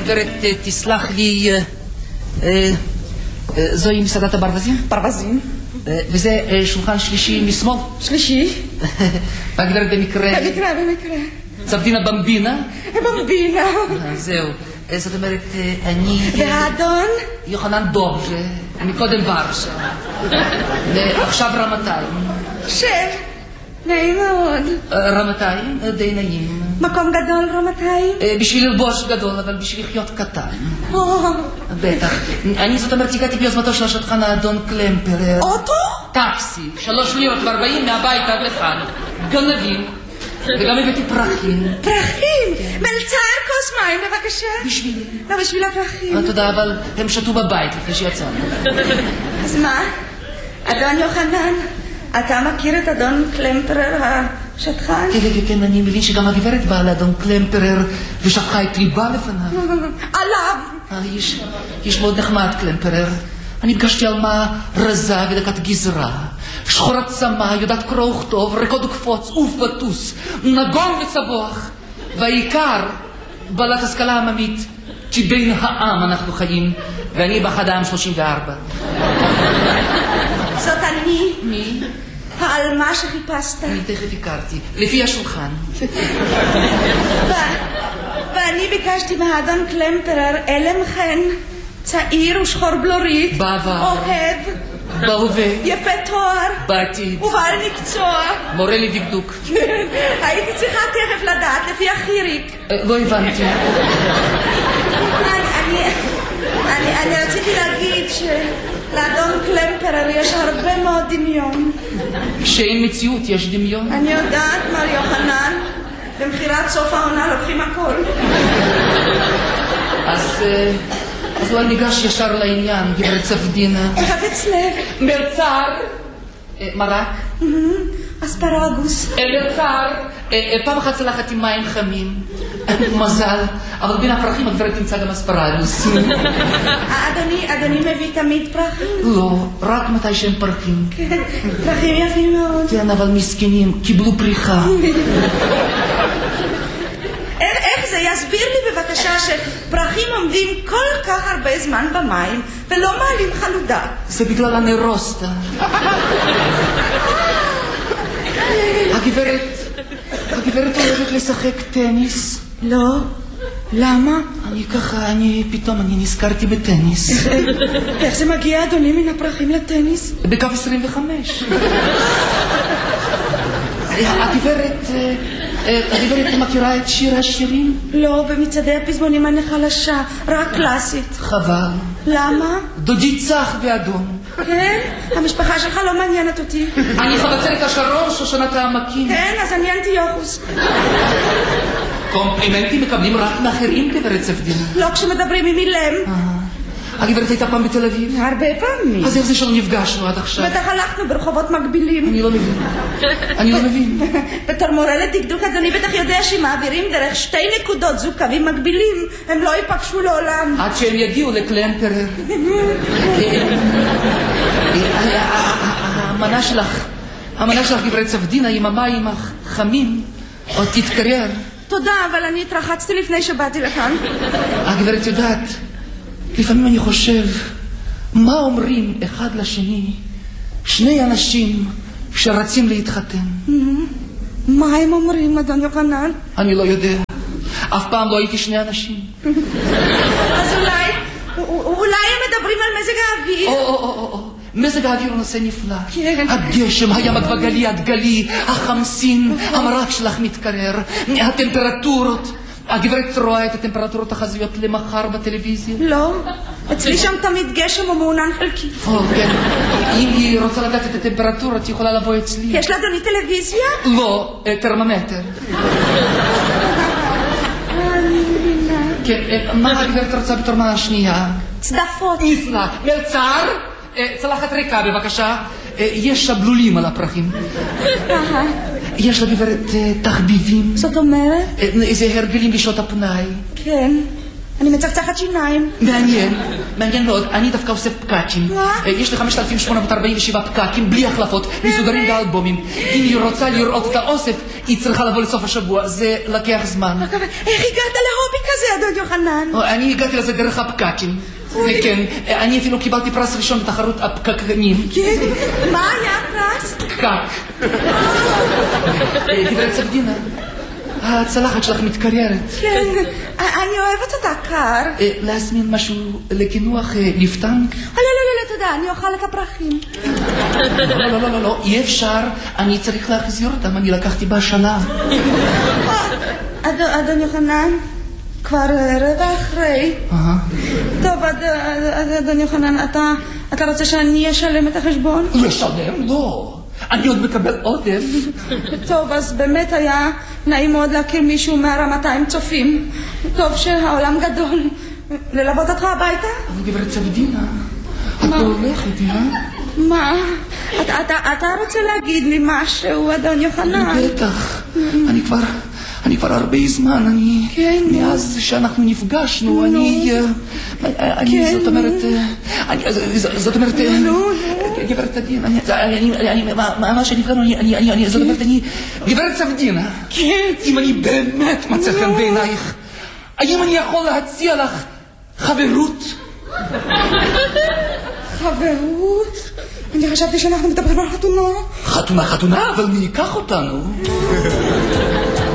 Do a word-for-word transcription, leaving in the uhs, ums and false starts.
גברת, תסלח לי, זוהי מסעדת הברווזים? ברווזים. וזה שולחן שלישי משמאל? שלישי. והגברת במקרה... במקרה, במקרה. צבדינה במבינה? במבינה. זהו. זאת אומרת, אני... והאדון? יוחנן דוב, מקודם ורשה. ועכשיו רמתיים. שב. נעים מאוד. רמתיים? די נעים. מקום גדול רמתיים? בשביל ללבוש גדול, אבל בשביל לחיות קטן. בטח. אני זאת אומרת, הגעתי ביוזמתו של השטחן האדון קלמפרר. אוטו? טקסי. שלוש לירות וארבעים מהבית עד לכאן. גנבים. וגם הבאתי פרחים. פרחים? מלצר כוס מים בבקשה. בשבילי. לא, בשביל הפרחים. תודה, אבל הם שתו בבית לפני שיצאנו. אז מה? אדון יוחנן, אתה מכיר את אדון קלמפרר השטחן? כן, כן, כן, אני מבין שגם הגברת באה לאדון קלמפרר ושפכה את ליבה לפניו. עליו! איש מאוד נחמד קלמפרר. אני פגשתי על מה רזה ודקת גזרה, שחורת צמא, יודעת קרוא וכתוב, רקוד וקפוץ, עוף וטוס, נגון וצבוח, והעיקר בעלת השכלה עממית, כי בין העם אנחנו חיים, ואני באחד העם שלושים וארבע. זאת אני. מי? העלמה שחיפשת. אני תכף הכרתי, לפי השולחן. ואני ביקשתי מהאדון קלמפרר אלם חן, צעיר ושחור בלורית, בעבר, אוהב, בהווה, יפה תואר, בעתיד, ובעל מקצוע, מורה לדקדוק. הייתי צריכה תכף לדעת לפי החיריק. לא הבנתי. אני רציתי להגיד שלאדון קלמפרר יש הרבה מאוד דמיון. שאין מציאות יש דמיון? אני יודעת, מר יוחנן, במחירת סוף העונה לוקחים הכל. אז... אז אולי ניגש ישר לעניין, גברת צפדינה. חפץ לב. מלצר. מרק. אספרגוס. מלצר. פעם אחת צלחת עם מים חמים. מזל. אבל בין הפרחים הגברת תמצא גם אספרגוס. אדוני, אדוני מביא תמיד פרחים? לא, רק מתי שהם פרחים. פרחים יפים מאוד. כן, אבל מסכנים, קיבלו פריחה. איך זה? יסביר לי בבקשה שפרחים עומדים כל כך הרבה זמן במים ולא מעלים חלודה. זה בגלל הנרוסטה. הגברת, הגברת אוהבת לשחק טניס? לא. למה? אני ככה, אני פתאום, אני נזכרתי בטניס. איך זה מגיע, אדוני, מן הפרחים לטניס? בקו עשרים וחמש. הגברת... הגברת מכירה את שיר השירים? לא, במצעדי הפזמונים אני חלשה, רק קלאסית. חבל. למה? דודי צח באדום. כן? המשפחה שלך לא מעניינת אותי. אני חבצלת השרון, שושנת העמקים. כן, אז אני אנטיוכוס. קומפלימנטים מקבלים רק מאחרים, גברת צפדינה. לא כשמדברים עם אילם. הגברת הייתה פעם בתל אביב? הרבה פעמים. אז איך זה שלא נפגשנו עד עכשיו? בטח הלכנו ברחובות מקבילים. אני לא מבין. אני לא מבין. בתור מורה לדקדוק, אז אני בטח יודע שמעבירים דרך שתי נקודות זוג קווים מקבילים, הם לא ייפגשו לעולם. עד שהם יגיעו לקלמפרר. המנה שלך, המנה שלך, גברת צפדינה, עם המים החמים, עוד תתקרר. תודה, אבל אני התרחצתי לפני שבאתי לכאן. הגברת יודעת, לפעמים אני חושב, מה אומרים אחד לשני שני אנשים שרצים להתחתן? מה הם אומרים, אדון יוחנן? אני לא יודע. אף פעם לא הייתי שני אנשים. אז אולי, אולי הם מדברים על מזג האוויר? או, או, או, או. מזג האוויר הוא נושא נפלא. כן. הגשם, הים הגלי, הדגלי, החמסין, המרק שלך מתקרר, הטמפרטורות. הגברת רואה את הטמפרטורות החזויות למחר בטלוויזיה? לא, אצלי שם תמיד גשם או מעונן חלקי. או, כן. אם היא רוצה לדעת את הטמפרטורות, היא יכולה לבוא אצלי. יש לה אדוני טלוויזיה? לא, טרמומטר. כן, מה הגברת רוצה בתור מנה השנייה? צדפות. נפלא. מלצר, צלחת ריקה בבקשה. יש שבלולים על הפרחים. יש לגברת תחביבים. זאת אומרת? איזה הרגלים בשעות הפנאי. כן. אני מצחצחת שיניים. מעניין, מעניין מאוד. אני דווקא עושה פקקים. יש לי חמשת אלפים שמונה מאות ארבעים ושבע פקקים, בלי החלפות, מסודרים באלבומים. אם היא רוצה לראות את האוסף, היא צריכה לבוא לסוף השבוע. זה לקח זמן. איך הגעת להובי כזה, אדון יוחנן? אני הגעתי לזה דרך הפקקים. כן, אני אפילו קיבלתי פרס ראשון בתחרות הפקקנים. כן? מה היה הפרס? פקק. גברת סבדינה, הצלחת שלך מתקררת. כן, אני אוהבת אותה קר. להזמין משהו לקינוח לפתן? לא, לא, לא, תודה, אני אוכל את הפרחים. לא, לא, לא, לא, אי אפשר, אני צריך להחזיר אותם, אני לקחתי בשנה. אדון יוחנן, כבר רבע אחרי. טוב, אדון יוחנן, אתה רוצה שאני אשלם את החשבון? לשלם? לא. אני עוד מקבל עודף. טוב, אז באמת היה נעים מאוד להכיר מישהו מהרמתיים צופים. טוב שהעולם גדול. ללוות אותך הביתה? אבל גברת סבדינה, את לא הולכת, אה? מה? אתה רוצה להגיד לי משהו, אדון יוחנן? בטח. אני כבר... אני כבר הרבה זמן, אני... כן. מאז שאנחנו נפגשנו, אני... אני, זאת אומרת... זאת אומרת... גברת סבדינה, אני... מה שנפגענו, אני... זאת אומרת, אני... גברת סבדינה. כן. אם אני באמת מצא חן בעינייך, האם אני יכול להציע לך חברות? חברות? אני חשבתי שאנחנו מדברים על חתונה. חתונה, חתונה, אבל מי ייקח אותנו?